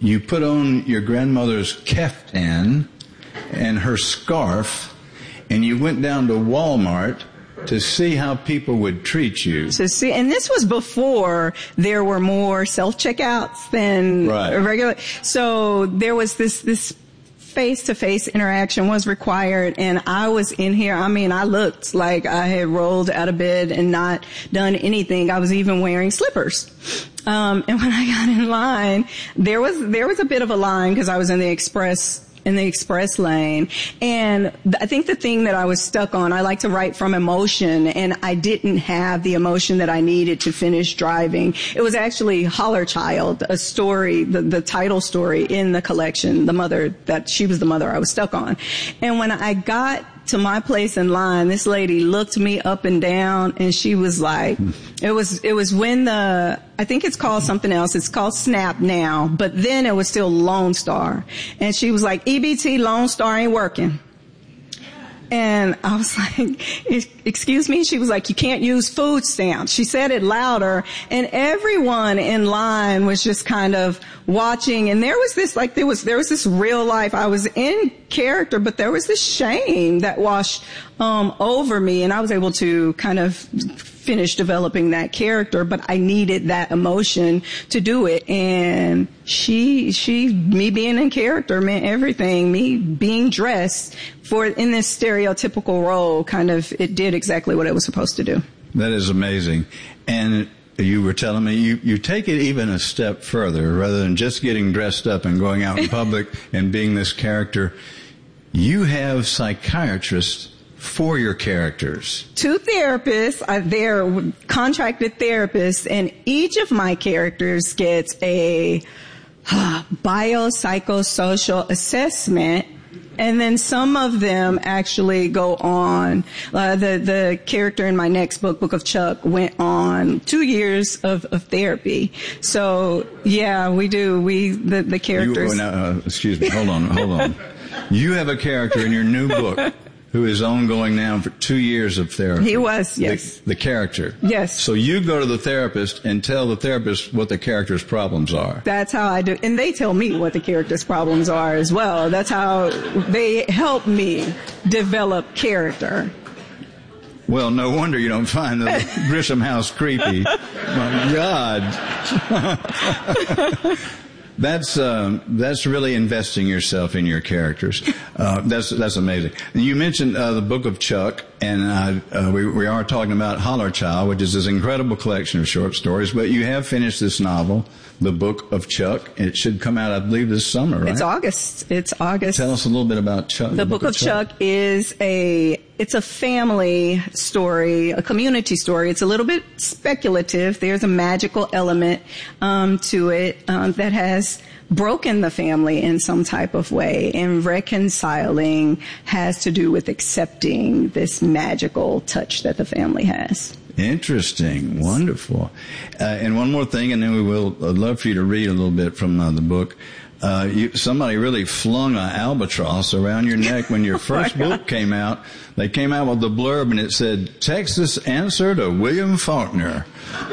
you put on your grandmother's keftan and her scarf, and you went down to Walmart to see how people would treat you. To see, and this was before there were more self-checkouts than regular. So there was this face-to-face interaction was required, and I was in here. I mean, I looked like I had rolled out of bed and not done anything. I was even wearing slippers. And when I got in line, there was a bit of a line because I was in the express lane. And I think the thing that I was stuck on, I like to write from emotion, and I didn't have the emotion that I needed to finish driving. It was actually Holler Child, a story, the title story in the collection, she was the mother I was stuck on. And when I got to my place in line, this lady looked me up and down, and she was like, it was when I think it's called something else. It's called Snap now, but then it was still Lone Star. And she was like, EBT Lone Star ain't working. And I was like, excuse me? She was like, you can't use food stamps. She said it louder, and everyone in line was just kind of watching. And there was this, there was this real life. I was in character, but there was this shame that washed over me, and I was able to kind of finish developing that character, but I needed that emotion to do it. And me being in character meant everything. Me being dressed in this stereotypical role, it did exactly what it was supposed to do. That is amazing. And you were telling me you take it even a step further. Rather than just getting dressed up and going out in public and being this character, you have psychiatrists for your characters. 2 therapists. They're contracted therapists, and each of my characters gets a biopsychosocial assessment. And then some of them actually go on. The character in my next book of Chuck, went on 2 years of therapy. So yeah, we do. The characters. Excuse me. Hold on. You have a character in your new book who is ongoing now for 2 years of therapy. He was, yes. The character. Yes. So you go to the therapist and tell the therapist what the character's problems are. That's how I do. And they tell me what the character's problems are as well. That's how they help me develop character. Well, no wonder you don't find the Grisham house creepy. My God. That's really investing yourself in your characters. That's amazing. You mentioned the Book of Chuck, and we are talking about Holler Child, which is this incredible collection of short stories. But you have finished this novel, The Book of Chuck. It should come out, I believe, this summer, right? It's August. Tell us a little bit about Chuck. The Book of Chuck is it's a family story, a community story. It's a little bit speculative. There's a magical element to it that has broken the family in some type of way, and reconciling has to do with accepting this magical touch that the family has. Interesting. Wonderful. And one more thing, and then I'd love for you to read a little bit from the book. Somebody really flung an albatross around your neck when your first book came out. They came out with the blurb, and it said, Texas answer to William Faulkner.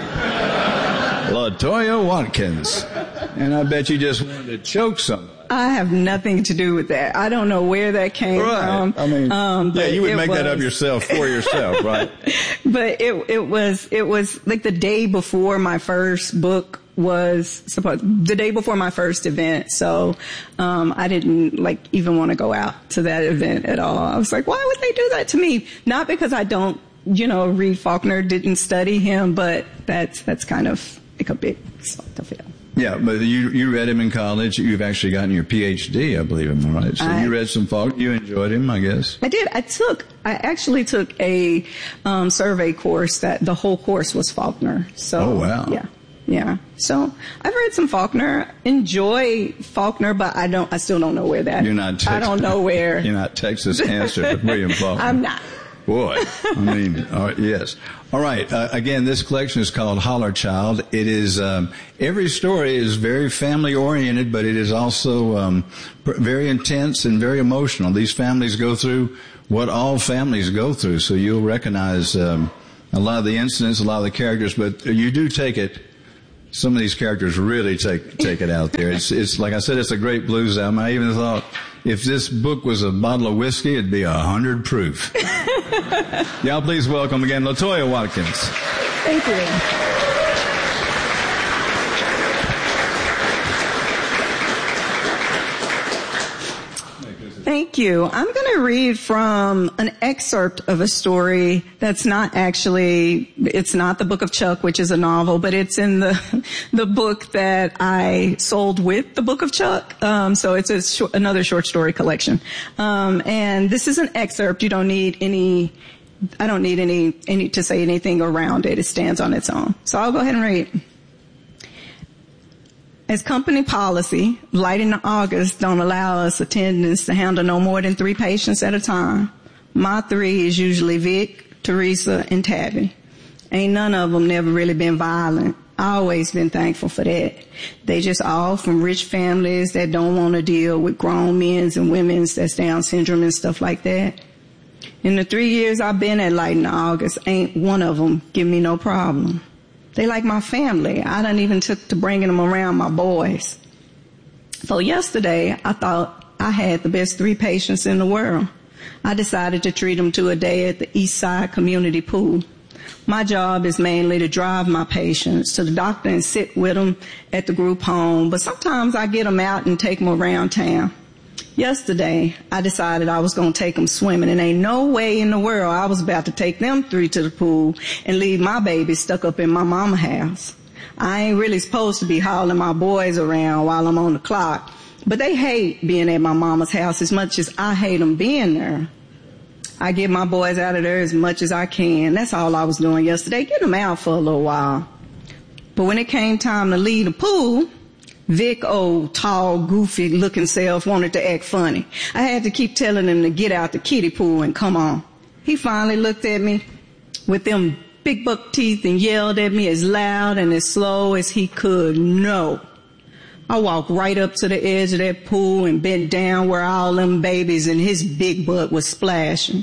LaToya Watkins. And I bet you just wanted to choke somebody. I have nothing to do with that. I don't know where that came from. I mean, you would make that up yourself for yourself, right? But it was like the day before my first book the day before my first event. So, I didn't even want to go out to that event at all. I was like, why would they do that to me? Not because I don't, read Faulkner, didn't study him, but that's kind of like a big salt to feel. Yeah, but you read him in college. You've actually gotten your PhD, I believe. Am I right? So you read some Faulkner. You enjoyed him, I guess. I did. I actually took a survey course that the whole course was Faulkner. So, oh, wow. Yeah. So I've read some Faulkner, enjoy Faulkner, but I still don't know where that. You're not Texas. I don't know where. You're not Texas answer to William Faulkner. I'm not. Boy, I mean, yes. All right. Again, this collection is called Holler Child. It is, every story is very family oriented, but it is also, very intense and very emotional. These families go through what all families go through. So you'll recognize, a lot of the incidents, a lot of the characters, but you do take it some of these characters really take it out there. It's like I said, it's a great blues album. I even thought if this book was a bottle of whiskey, it'd be 100 proof. Y'all please welcome again LaToya Watkins. Thank you. Thank you. I'm going to read from an excerpt of a story that's not actually, it's not the Book of Chuck, which is a novel, but it's in the book that I sold with the Book of Chuck. So it's another short story collection. And this is an excerpt. You don't need I don't need any to say anything around it. It stands on its own. So I'll go ahead and read. As company policy, Light in August don't allow us attendants to handle no more than 3 patients at a time. My 3 is usually Vic, Teresa, and Tabby. Ain't none of them never really been violent. I always been thankful for that. They just all from rich families that don't want to deal with grown men's and women's that's Down syndrome and stuff like that. In the 3 years I've been at Light in August, ain't one of them give me no problem. They like my family. I done even took to bringing them around my boys. So yesterday, I thought I had the best 3 patients in the world. I decided to treat them to a day at the East Side Community Pool. My job is mainly to drive my patients to the doctor and sit with them at the group home, but sometimes I get them out and take them around town. Yesterday, I decided I was going to take them swimming, and ain't no way in the world I was about to take them 3 to the pool and leave my baby stuck up in my mama's house. I ain't really supposed to be hauling my boys around while I'm on the clock, but they hate being at my mama's house as much as I hate them being there. I get my boys out of there as much as I can. That's all I was doing yesterday, get them out for a little while. But when it came time to leave the pool, Vic, old, tall, goofy-looking self, wanted to act funny. I had to keep telling him to get out the kiddie pool and come on. He finally looked at me with them big buck teeth and yelled at me as loud and as slow as he could, "No." I walked right up to the edge of that pool and bent down where all them babies and his big butt was splashing.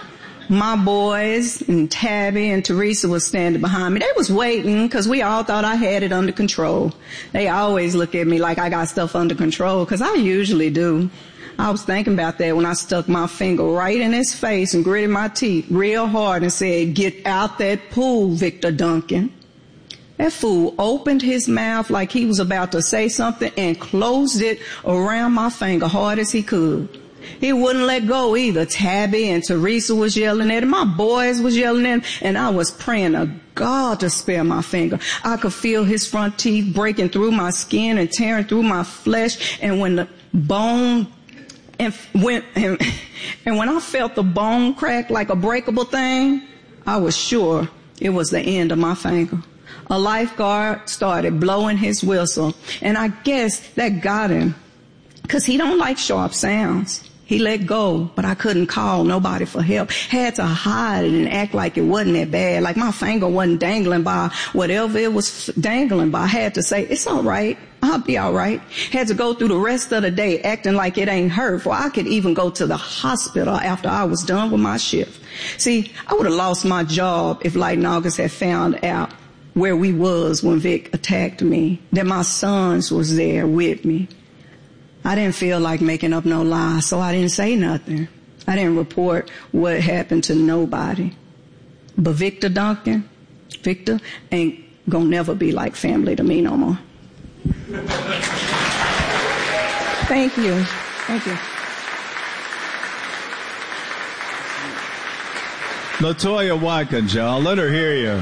My boys and Tabby and Teresa was standing behind me. They was waiting because we all thought I had it under control. They always look at me like I got stuff under control because I usually do. I was thinking about that when I stuck my finger right in his face and gritted my teeth real hard and said, "Get out that pool, Victor Duncan." That fool opened his mouth like he was about to say something and closed it around my finger hard as he could. He wouldn't let go either. Tabby and Teresa was yelling at him. My boys was yelling at him. And I was praying to God to spare my finger. I could feel his front teeth breaking through my skin and tearing through my flesh. And when the bone and when I felt the bone crack like a breakable thing, I was sure it was the end of my finger. A lifeguard started blowing his whistle. And I guess that got him because he don't like sharp sounds. He let go, but I couldn't call nobody for help. Had to hide it and act like it wasn't that bad, like my finger wasn't dangling by whatever it was dangling by. I had to say, "It's all right. I'll be all right." Had to go through the rest of the day acting like it ain't hurt, for I could even go to the hospital after I was done with my shift. See, I would have lost my job if Light in August had found out where we was when Vic attacked me, that my sons was there with me. I didn't feel like making up no lie, so I didn't say nothing. I didn't report what happened to nobody. But Victor Duncan, Victor ain't gonna never be like family to me no more. Thank you. Thank you. LaToya Watkins, y'all. Let her hear you.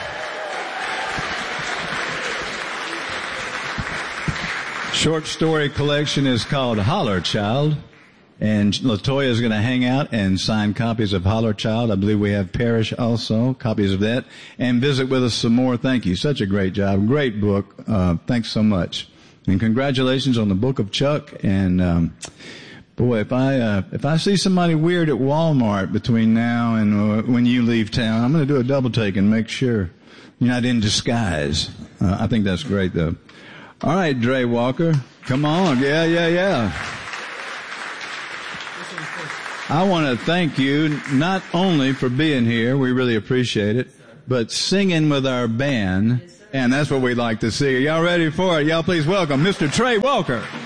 Short story collection is called Holler Child, and LaToya is going to hang out and sign copies of Holler Child. I believe we have Parrish also, copies of that, and visit with us some more. Thank you. Such a great job. Great book. Thanks so much. And congratulations on the Book of Chuck. And, boy, if I see somebody weird at Walmart between now and when you leave town, I'm going to do a double take and make sure you're not in disguise. I think that's great, though. All right, Dre Walker, come on. Yeah. I want to thank you not only for being here, we really appreciate it, but singing with our band And that's what we'd like to see. Y'all ready for it? Y'all please welcome Mr. Trey Walker.